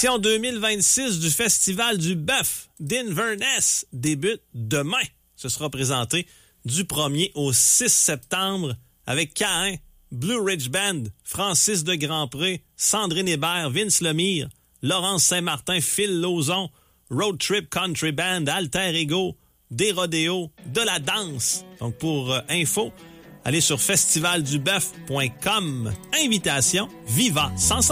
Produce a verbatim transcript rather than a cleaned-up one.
L'édition deux mille vingt-six du Festival du Bœuf d'Inverness débute demain. Ce sera présenté du premier au six septembre avec Caïn, Blue Ridge Band, Francis de Grandpré, Sandrine Hébert, Vince Lemire, Laurence Saint-Martin, Phil Lauzon, Road Trip Country Band, Alter Ego, des rodéos, de la danse. Donc pour euh, info, allez sur festival du bœuf point com. Invitation Viva cent cinq.